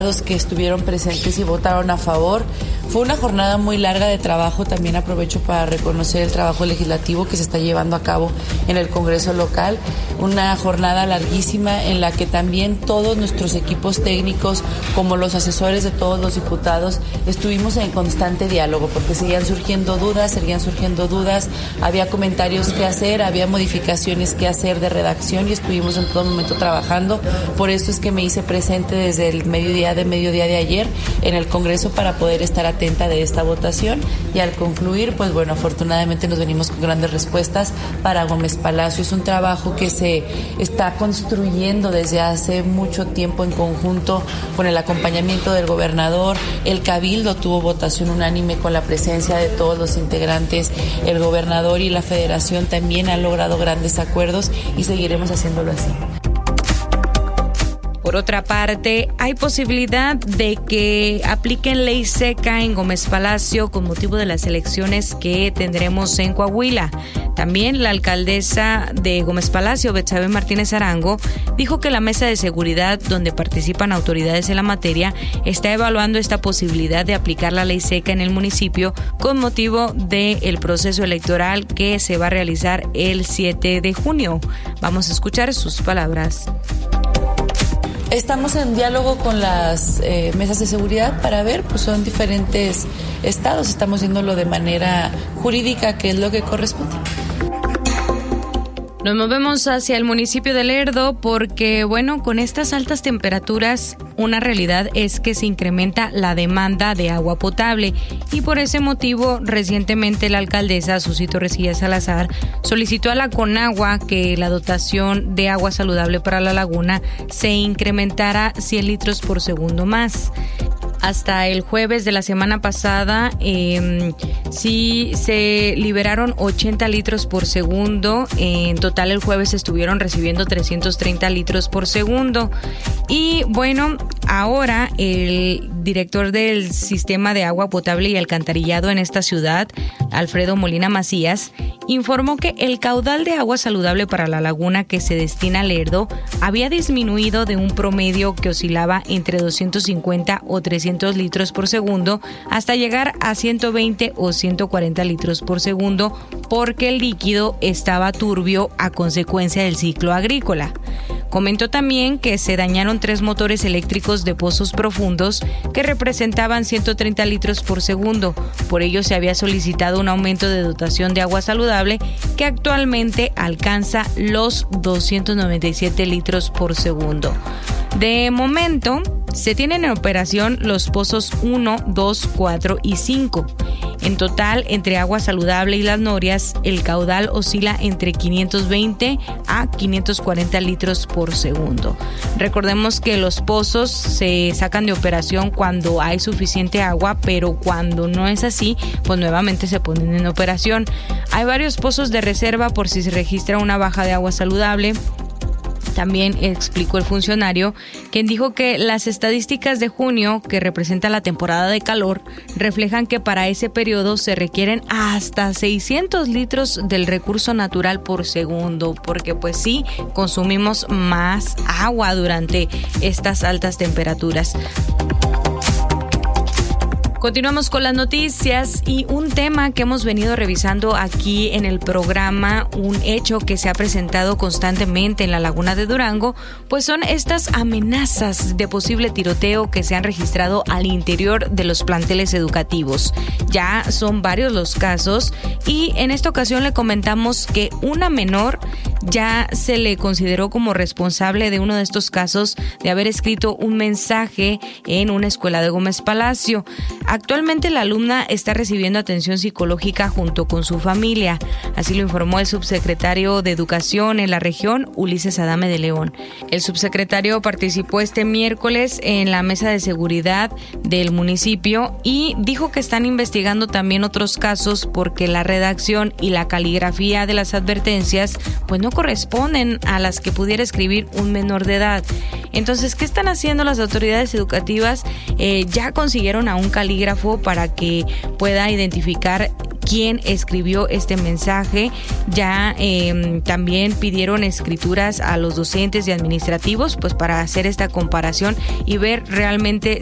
que estuvieron presentes y votaron a favor. Fue una jornada muy larga de trabajo. También aprovecho para reconocer el trabajo legislativo que se está llevando a cabo en el Congreso local. Una jornada larguísima en la que también todos nuestros equipos técnicos, como los asesores de todos los diputados, estuvimos en constante diálogo porque seguían surgiendo dudas, había comentarios que hacer, había modificaciones que hacer de redacción y estuvimos en todo momento trabajando. Por eso es que me hice presente desde el mediodía de ayer en el Congreso para poder estar atenta de esta votación, y al concluir, pues bueno, afortunadamente nos venimos con grandes respuestas para Gómez Palacio. Es un trabajo que se está construyendo desde hace mucho tiempo en conjunto con el acompañamiento del gobernador. El Cabildo tuvo votación unánime con la presencia de todos los integrantes. El gobernador y la Federación también han logrado grandes acuerdos y seguiremos haciéndolo así. Por otra parte, hay posibilidad de que apliquen ley seca en Gómez Palacio con motivo de las elecciones que tendremos en Coahuila. También la alcaldesa de Gómez Palacio, Betsabe Martínez Arango, dijo que la mesa de seguridad, donde participan autoridades en la materia, está evaluando esta posibilidad de aplicar la ley seca en el municipio con motivo del proceso electoral que se va a realizar el 7 de junio. Vamos a escuchar sus palabras. Estamos en diálogo con las mesas de seguridad para ver, pues son diferentes estados, estamos viéndolo de manera jurídica, que es lo que corresponde. Nos movemos hacia el municipio de Lerdo porque, bueno, con estas altas temperaturas, una realidad es que se incrementa la demanda de agua potable y por ese motivo, recientemente la alcaldesa Susi Torrecilla Salazar solicitó a la Conagua que la dotación de agua saludable para la laguna se incrementara 100 litros por segundo más. Hasta el jueves de la semana pasada, sí se liberaron 80 litros por segundo. En total, el jueves estuvieron recibiendo 330 litros por segundo. Y bueno, ahora el director del sistema de agua potable y alcantarillado en esta ciudad, Alfredo Molina Macías, informó que el caudal de agua saludable para la laguna que se destina a Lerdo había disminuido de un promedio que oscilaba entre 250 o 300 litros por segundo hasta llegar a 120 o 140 litros por segundo porque el líquido estaba turbio a consecuencia del ciclo agrícola. Comentó también que se dañaron 3 motores eléctricos de pozos profundos que representaban 130 litros por segundo. Por ello se había solicitado un aumento de dotación de agua saludable que actualmente alcanza los 297 litros por segundo. De momento, se tienen en operación los pozos 1, 2, 4 y 5. En total, entre agua saludable y las norias, el caudal oscila entre 520 a 540 litros por segundo. Recordemos que los pozos se sacan de operación cuando hay suficiente agua, pero cuando no es así, pues nuevamente se ponen en operación. Hay varios pozos de reserva por si se registra una baja de agua saludable. También explicó el funcionario, quien dijo que las estadísticas de junio, que representa la temporada de calor, reflejan que para ese periodo se requieren hasta 600 litros del recurso natural por segundo, porque pues sí, consumimos más agua durante estas altas temperaturas. Continuamos con las noticias y un tema que hemos venido revisando aquí en el programa, un hecho que se ha presentado constantemente en la Laguna de Durango, pues son estas amenazas de posible tiroteo que se han registrado al interior de los planteles educativos. Ya son varios los casos y en esta ocasión le comentamos que una menor ya se le consideró como responsable de uno de estos casos de haber escrito un mensaje en una escuela de Gómez Palacio. Actualmente la alumna está recibiendo atención psicológica junto con su familia, así lo informó el subsecretario de Educación en la región, Ulises Adame de León. El subsecretario participó este miércoles en la mesa de seguridad del municipio y dijo que están investigando también otros casos porque la redacción y la caligrafía de las advertencias pues no corresponden a las que pudiera escribir un menor de edad. Entonces, ¿qué están haciendo las autoridades educativas? Ya consiguieron a un calígrafo para que pueda identificar quién escribió este mensaje. Ya también pidieron escrituras a los docentes y administrativos, pues para hacer esta comparación y ver realmente